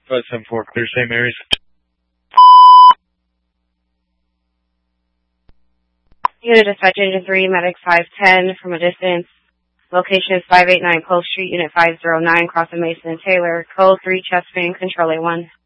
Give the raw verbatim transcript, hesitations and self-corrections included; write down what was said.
five seven four, clear Saint Mary's. Unit dispatch engine three, medic five ten from a distance. Location is five eighty-nine Clove Street, unit five zero nine, crossing Mason and Taylor. Code three, chest fan, control A one.